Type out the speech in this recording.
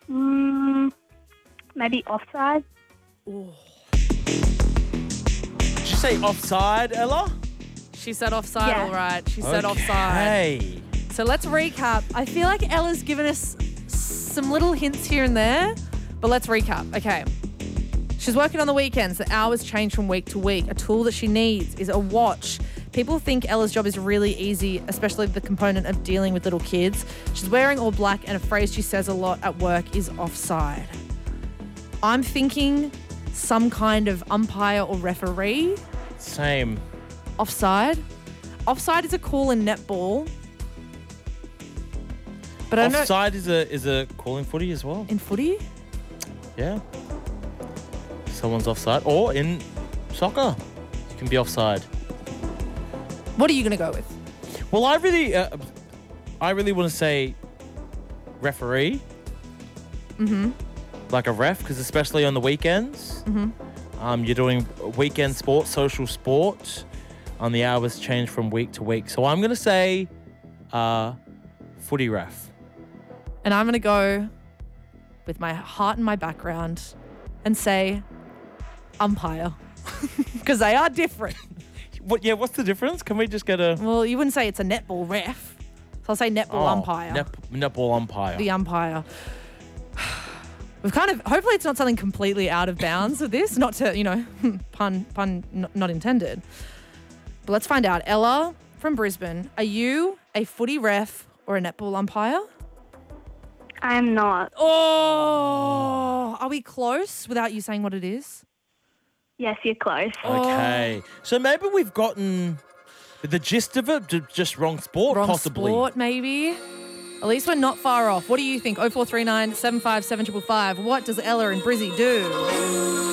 Maybe offside. Did you say offside, Ella? She said offside, Yeah. all right. She said offside. Hey. So let's recap. I feel like Ella's given us some little hints here and there, but let's recap. Okay. She's working on the weekends. The hours change from week to week. A tool that she needs is a watch. People think Ella's job is really easy, especially the component of dealing with little kids. She's wearing all black, and a phrase she says a lot at work is offside. I'm thinking some kind of umpire or referee. Same. Offside. Offside is a call in netball. But I don't know. Offside is a calling footy as well. In footy? Yeah. Someone's offside. Or in soccer, you can be offside. What are you going to go with? Well, I really want to say referee. Mm-hmm. Like a ref, because especially on the weekends, you're doing weekend sport, social sport. The hours change from week to week. So I'm going to say footy ref. And I'm going to go with my heart and my background and say umpire. Because they are different. What's the difference? Can we just get a... Well, you wouldn't say it's a netball ref. So I'll say netball umpire. Netball umpire. The umpire. We've kind of... Hopefully it's not something completely out of bounds of this. Not to, pun not intended. But let's find out. Ella from Brisbane, are you a footy ref or a netball umpire? I am not. Oh, are we close without you saying what it is? Yes, you're close. Okay. So maybe we've gotten the gist of it, just wrong sport, Wrong possibly. sport, maybe. At least we're not far off. What do you think? 0439 757 555. What does Ella and Brizzy do?